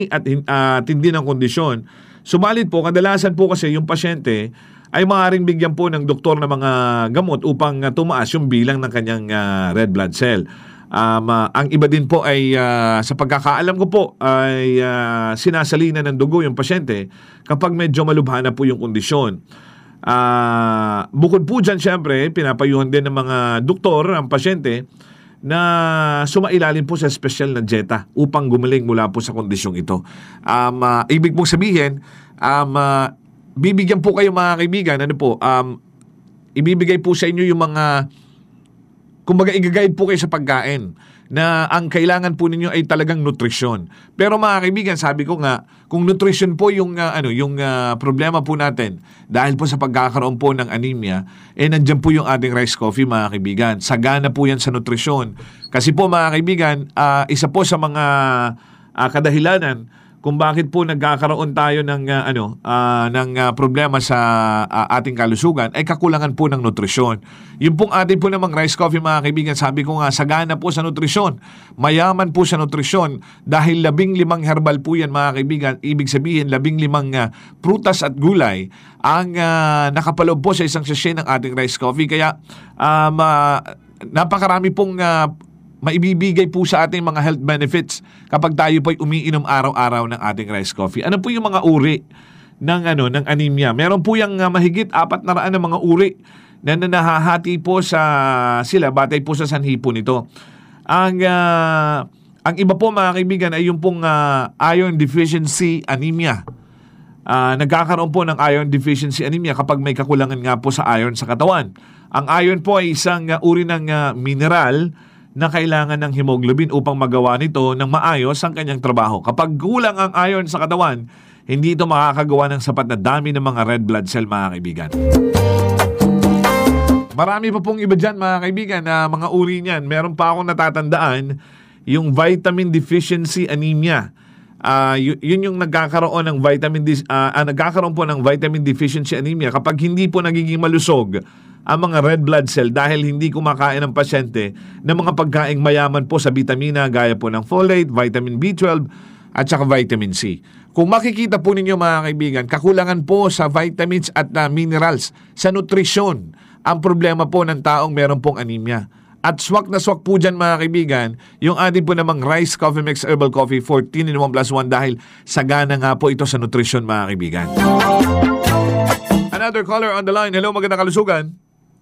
at tindi ng kondisyon. Subalit po, kadalasan po kasi yung pasyente ay maaaring bigyan po ng doktor ng mga gamot upang tumaas yung bilang ng kanyang red blood cell. Ang iba din po ay sa pagkakaalam ko po ay sinasalina ng dugo yung pasyente kapag medyo malubha na po yung kondisyon. Bukod po dyan, syempre, pinapayuhan din ng mga doktor ang pasyente na sumailalim po sa special na dieta upang gumaling mula po sa kondisyong ito. Ibig pong sabihin, bibigyan po kayo mga kaibigan, ibibigay po sa inyo yung mga, kumbaga i-guide po kayo sa pagkain na ang kailangan po ninyo ay talagang nutrisyon. Pero mga kaibigan, sabi ko nga, kung nutrition po yung problema po natin dahil po sa pagkakaroon po ng anemia, nandiyan po yung ating rice coffee mga kaibigan. Sagana po yan sa nutrisyon. Kasi po mga kaibigan, isa po sa mga kadahilanan kung bakit po nagkakaroon tayo ng problema sa ating kalusugan ay kakulangan po ng nutrisyon. Yung pong ating po namang rice coffee mga kaibigan, sabi ko nga, sagana po sa nutrisyon. Mayaman po sa nutrisyon dahil 15 herbal po yan mga kaibigan. Ibig sabihin 15 prutas at gulay ang nakapaloob po sa isang sachet ng ating rice coffee. Kaya napakarami pong maibibigay po sa ating mga health benefits kapag tayo po'y umiinom araw-araw ng ating rice coffee. Ano po yung mga uri ng anemia? Meron po yung mahigit 400 na mga uri na nahahati po sila batay po sa sanhi po nito. Ang iba po mga kaibigan ay yung pong iron deficiency anemia. Nagkakaroon po ng iron deficiency anemia kapag may kakulangan nga po sa iron sa katawan. Ang iron po ay isang uri ng mineral na kailangan ng hemoglobin upang magawa nito ng maayos ang kanyang trabaho. Kapag kulang ang iron sa katawan, hindi ito makakagawa ng sapat na dami ng mga red blood cell mga kaibigan. Marami pa pong iba dyan mga kaibigan na mga uri niyan. Meron pa akong natatandaan yung vitamin deficiency anemia. Yun yung nagkakaroon po ng vitamin deficiency anemia kapag hindi po nagiging malusog ang mga red blood cell dahil hindi kumakain ng pasyente ng mga pagkaing mayaman po sa vitamina gaya po ng folate, vitamin B12 at saka vitamin C. Kung makikita po ninyo mga kaibigan, kakulangan po sa vitamins at minerals sa nutrisyon ang problema po ng taong meron pong anemia. At swak na swak po dyan mga kaibigan, yung ating po namang Rice Coffee Mix Herbal Coffee 14 in 1 plus 1 dahil sagana nga po ito sa nutrisyon mga kaibigan. Another caller on the line. Hello, magandang kalusugan.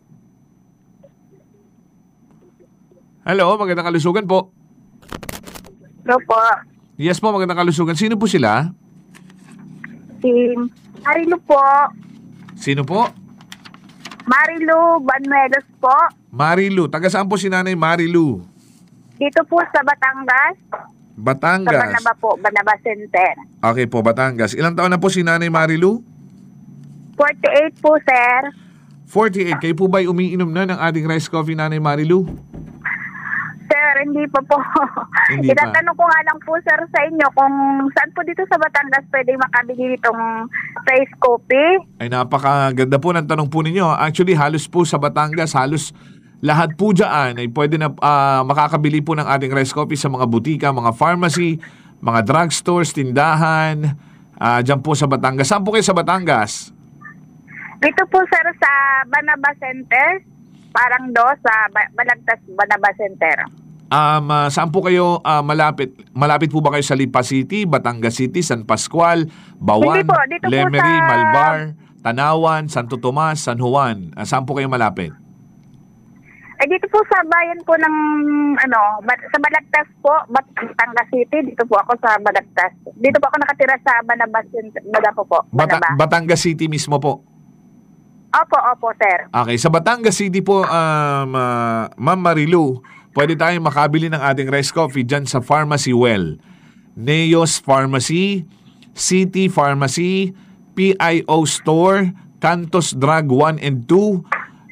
Hello, magandang kalusugan po. Hello po. Yes po, magandang kalusugan. Sino po sila? Si Marilu po. Sino po? Marilu Banuelos po. Marilu. Taga saan po si Nanay Marilu? Dito po sa Batangas. Batangas. Sa Banaba po, Banaba Center. Okay po, Batangas. Ilang taon na po si Nanay Marilu? 48 po, sir. 48. Kayo po ba'y umiinom na ng ating rice coffee, Nanay Marilu? Sir, hindi pa po. Hindi pa. Itatanong ko nga lang po, sir, sa inyo kung saan po dito sa Batangas pwede makabili itong rice coffee. Ay, napakaganda po ng tanong po ninyo. Actually, halos po sa Batangas, halos lahat po dyan ay pwede na makakabili po ng ating rice coffee sa mga butika, mga pharmacy, mga drugstores, tindahan, dyan po sa Batangas. Saan po kayo sa Batangas? Dito po, sir, sa Banaba Center. Parang sa Balagtas Banaba Center. Saan po kayo malapit? Malapit po ba kayo sa Lipa City, Batangas City, San Pascual, Bawan, dito Lemery, po sa Malvar, Tanawan, Santo Tomas, San Juan? Saan po kayo malapit? Dito po sa bayan po ng sa Balagtas po, Batangas City. Dito po ako sa Balagtas. Dito po ako nakatira sa Banaba Center. Banaba. Batangas City mismo po. Opo, sir. Okay, sa Batangas City po, Ma'am Marilu, pwede tayong makabili ng ating rice coffee dyan sa Pharmacy Well. Neos Pharmacy, City Pharmacy, PIO Store, Cantos Drug 1 and 2,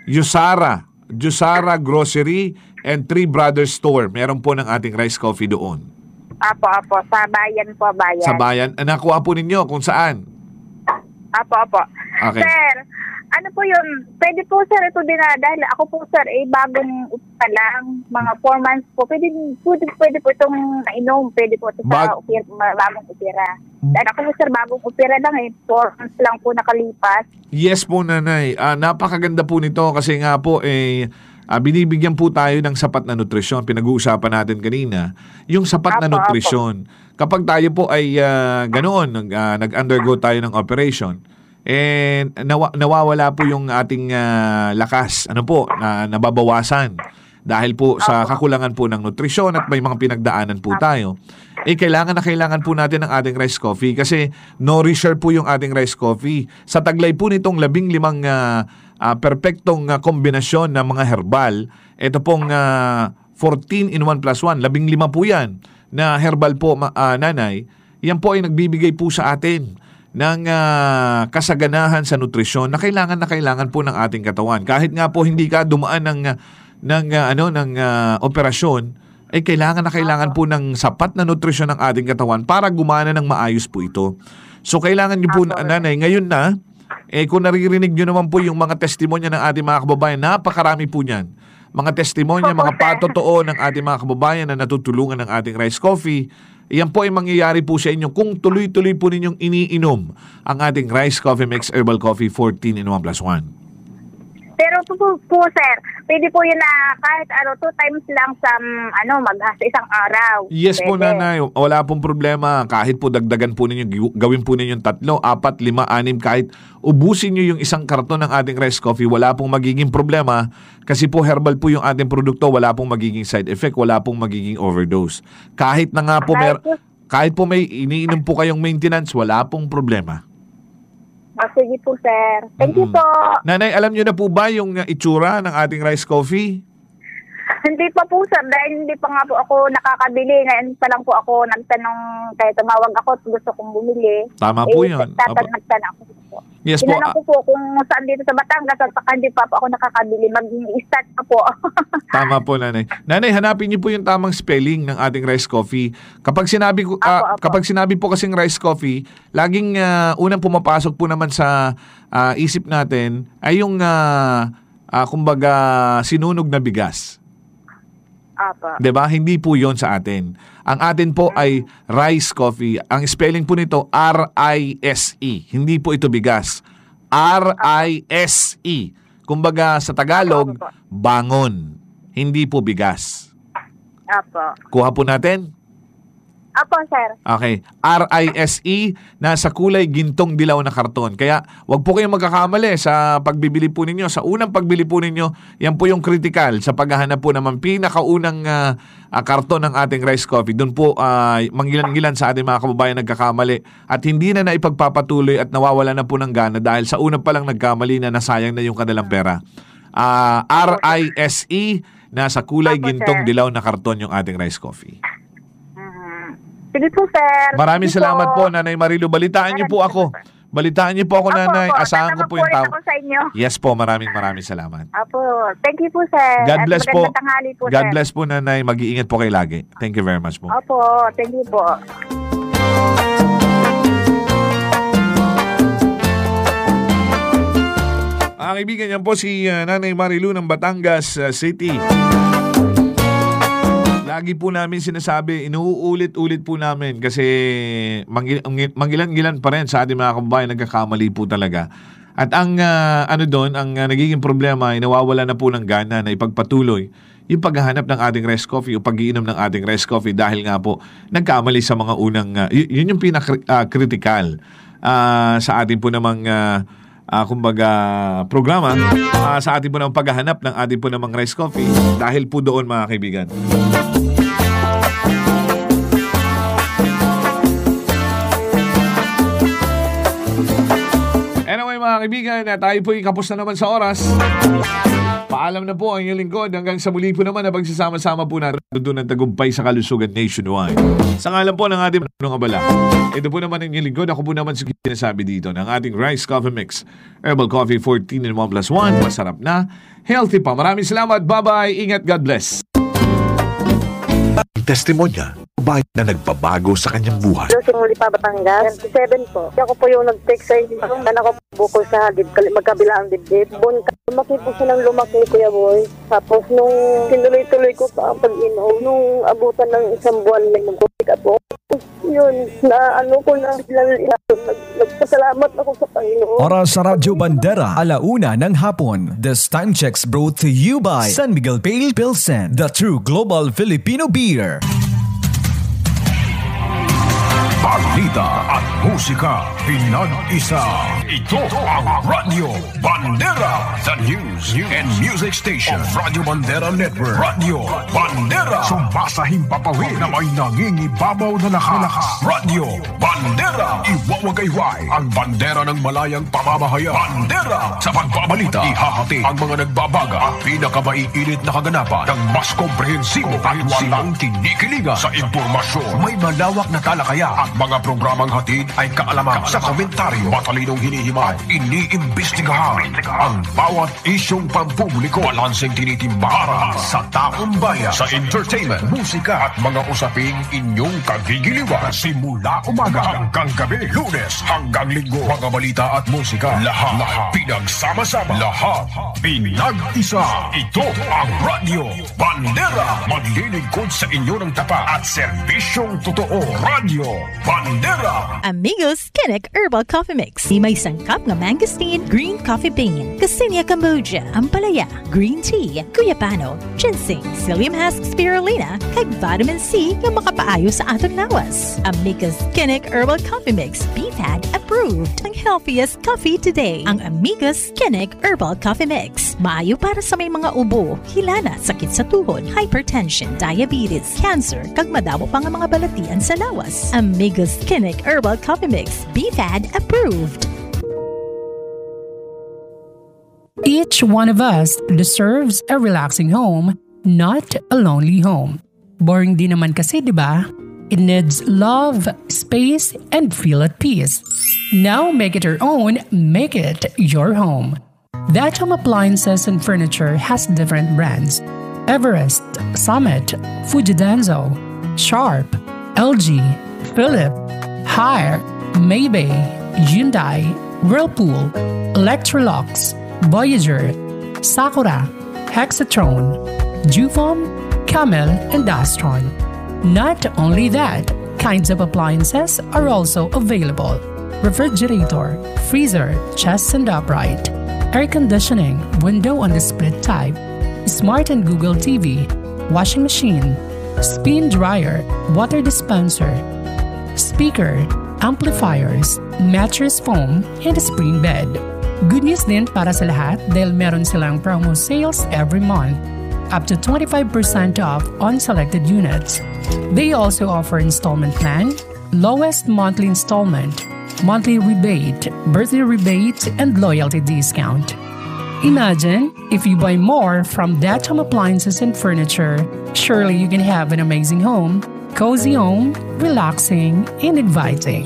Jusara Grocery, and Three Brothers Store. Meron po ng ating rice coffee doon. Opo. Sa bayan po, bayan. Sa bayan. Nakuha po ninyo kung saan? Opo. Okay. Sir, ano po yun? Pwede po, sir, ito din dahil ako po, sir, bagong upa lang. mga 4 months po, pwede po itong nainom, pwede po ito sa bagong opera. Dahil ako po sir, bagong opera lang 4 months lang po nakalipas. Yes po, nanay. Napakaganda po nito kasi nga po binibigyan po tayo ng sapat na nutrisyon. Pinag-uusapan natin kanina, yung sapat na nutrisyon. Kapag tayo po ay ganoon, nag-undergo tayo ng operation, nawawala po yung ating lakas. Nababawasan. Dahil po sa kakulangan po ng nutrisyon at may mga pinagdaanan po tayo. Kailangan po natin ng ating rice coffee kasi nourisher po yung ating rice coffee. Sa taglay po nitong 15 perpektong kombinasyon ng mga herbal, ito pong 14 in 1 plus 1, 15 po yan na herbal po, nanay. Yan po ay nagbibigay po sa atin ng kasaganahan sa nutrisyon na kailangan po ng ating katawan. Kahit nga po hindi ka dumaan ng operasyon, ay kailangan po ng sapat na nutrisyon ng ating katawan para gumana ng maayos po ito. So kailangan niyo po, nanay, ngayon na, kung naririnig niyo naman po yung mga testimonya ng ating mga kababayan, napakarami po niyan. Mga testimonya, mga patotoo ng ating mga kababayan na natutulungan ng ating rice coffee. Yan po ay mangyayari po sa inyo kung tuloy-tuloy po ninyong iniinom ang ating Rice Coffee Mix Herbal Coffee 14 in 1 plus 1. Pero po sir, pwede po yun na kahit 2 times lang sa sa isang araw. Yes pwede. po, nanay. Wala pong problema. Kahit po dagdagan po ninyo, gawin po ninyo 3, 4, 5, 6, kahit ubusin nyo yung isang karton ng ating rice coffee, wala pong magiging problema kasi po herbal po yung ating produkto, wala pong magiging side effect, wala pong magiging overdose. Kahit na nga po kahit po may iniinom po kayong maintenance, wala pong problema. Sige po, sir. Thank you po. Nanay, alam nyo na po ba yung itsura ng ating rice coffee? Hindi pa po, sir. Dahil hindi pa nga po ako nakakabili. Ngayon pa lang po ako nagtanong, kaya tumawag ako at gusto kong bumili. Tama po yun. Nagtanong ako po. Yes po. Tinanong ko po kung saan dito sa Batangas at saka hindi pa po ako nakakabili. Mag-start pa po. Tama po, nanay. Nanay, hanapin niyo po yung tamang spelling ng ating rice coffee. Kapag sinabi po kasing rice coffee, laging unang pumapasok po naman sa isip natin ay yung kumbaga sinunog na bigas. Apa. 'Di ba? Hindi po 'yon sa atin. Ang atin po ay rice coffee. Ang spelling po nito R-I-S-E. Hindi po ito bigas. R-I-S-E. Kumbaga sa Tagalog, bangon. Hindi po bigas. Apo. Kuha po natin? Apo, sir. Okay. R-I-S-E, nasa kulay gintong dilaw na karton. Kaya wag po kayong magkakamali sa pagbibili po ninyo. Sa unang pagbili po ninyo, yan po yung critical sa paghahanap po naman pinakaunang karton ng ating rice coffee. Doon po manggilan-gilan sa ating mga kababayan nagkakamali at hindi na naipagpapatuloy at nawawala na po ng gana dahil sa una pa lang nagkamali na nasayang na yung kanilang pera. R-I-S-E, nasa kulay gintong dilaw na karton yung ating rice coffee. Sige po, sir. Maraming salamat po, Nanay Marilu. Balitaan niyo po ako. Balitaan niyo po ako, Nanay. Asahan ko po yung tao. Ako sa inyo. Yes po, maraming salamat. Apo. Thank you po, sir. God bless po. Po, God sir. bless po, Nanay. Mag-iingat po kayo lagi. Thank you very much po. Apo. Thank you po. Ang kaibigan niyan po si Nanay Marilu ng Batangas City. Lagi po namin sinasabi, inuulit-ulit po namin kasi mangilan-gilan pa rin sa ating mga kababayan, nagkakamali po talaga. At ang nagiging problema ay nawawala na po ng gana na ipagpatuloy yung paghahanap ng ating rice coffee o pag-iinom ng ating rice coffee dahil nga po nagkamali sa mga unang, yun yung pinaka-critical sa ating po namang kumbaga programa, sa ating po namang paghahanap ng ating po namang rice coffee dahil po doon, mga kaibigan. Anyway, mga kaibigan, tayo po kapos na naman sa oras. Paalam na po ang inyong lingkod. Hanggang sa muli po naman na pagsasama-sama po natin doon ng tagumpay sa kalusugan nationwide. Sa ngalan po ng ating abala. Ito po naman ang inyong lingkod. Ako po naman sa sinasabi dito ng ating Rice Coffee Mix Herbal Coffee 14 in 1 plus 1. Masarap na, healthy pa. Maraming salamat. Bye-bye. Ingat. God bless. Testimonya bayan na nagpabago sa kanyang buhay. Simuli pa Batangas, 27 po. Ako po yung nag-text sa inyo. Ako bukol sa magkabila ang dibdib. Lumaki po siya ng lumaki, Kuya Boy. Tapos nung tinuloy-tuloy ko pa ang pag-inom, nung abutan ng isang buwan may nagkulik po. Yun, na ano ko na nagpasalamat ako sa Panginoon. Oras sa Radyo Bandera, 1:00 ng hapon. This time checks brought to you by San Miguel Pale Pilsen, the true global Filipino beer. Balita at musika, pinag-isa. Ito ang Radyo Bandera, the news and music station of Radyo Bandera Network. Radyo Bandera, sumasahing papawid na may nangingibabaw na lakas. Radyo Bandera, iwawagayway ang bandera ng malayang pamamahayag. Bandera, sa pagbabalita, ihahati ang mga nagbabaga at pinakabaiinit na kaganapan ng mas komprehensibo at walang kinikiligan sa impormasyon. May malawak na talakayan at mga programang hatid ay kaalaman sa komentaryo. Matalinong hinihimay, iniimbestigahan ang bawat isyong pampubliko. Balanseng tinitimbara sa taong bayan. Sa entertainment, musika at mga usaping inyong kagigiliwan. Simula umaga hanggang gabi, Lunes hanggang Linggo. Mga balita at musika, lahat pinagsama-sama. Lahat pinag-isa. Ito ang Radyo Bandera. Maglilingkod sa inyo ng tapat at serbisyong totoo. Radyo Bandera. Amigos Kinnick Herbal Coffee Mix. Di may sangkap nga mangosteen, green coffee bean, Cassinia Cambogia, Ampalaya, green tea, guyabano, ginseng, psyllium husk spirulina, kag vitamin C nga makapaayo sa atong lawas. Amigos Kinnick Herbal Coffee Mix, BFAD approved. Ang healthiest coffee today. Ang Amigos Kinnick Herbal Coffee Mix. Maayo para sa may mga ubo, hilana, sakit sa tuhod, hypertension, diabetes, cancer, kag madamo pa nga mga balatian sa lawas. Amigos Kinnick Herbal Coffee Mix, BFAD approved. Each one of us deserves a relaxing home, not a lonely home. Boring din naman kasi, di ba? It needs love, space, and feel at peace. Now make it your own, make it your home. That Home Appliances and Furniture has different brands. Everest, Summit, Fujidenzo, Sharp, LG, Philip, Haier, Maybay, Hyundai, Whirlpool, Electrolux, Voyager, Sakura, Hexatron, Jufom, Camel, and Astron. Not only that, kinds of appliances are also available. Refrigerator, freezer, chest and upright, air conditioning, window on the split type, smart and Google TV, washing machine, spin dryer, water dispenser, speaker, amplifiers, mattress foam, and a spring bed. Good news din para sa lahat dahil meron silang promo sales every month, up to 25% off on selected units. They also offer installment plan, lowest monthly installment, monthly rebate, birthday rebate, and loyalty discount. Imagine, if you buy more from That Home Appliances and Furniture, surely you can have an amazing home, cozy home, relaxing, and inviting.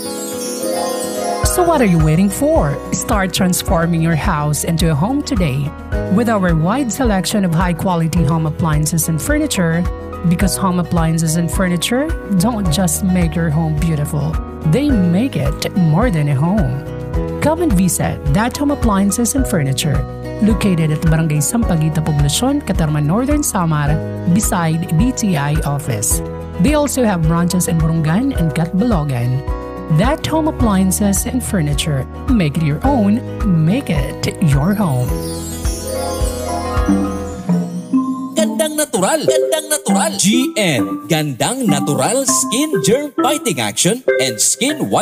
So what are you waiting for? Start transforming your house into a home today with our wide selection of high-quality home appliances and furniture, because home appliances and furniture don't just make your home beautiful, they make it more than a home. Come and visit That Home Appliances and Furniture, located at Barangay Sampaguita Poblacion, Catarman, Northern Samar, beside DTI office. They also have branches in Burungan and Catbalogan. That Home Appliances and Furniture. Make it your own, make it your home. Gandang natural. Gandang natural. GN. Gandang natural skin germ fighting action and skin white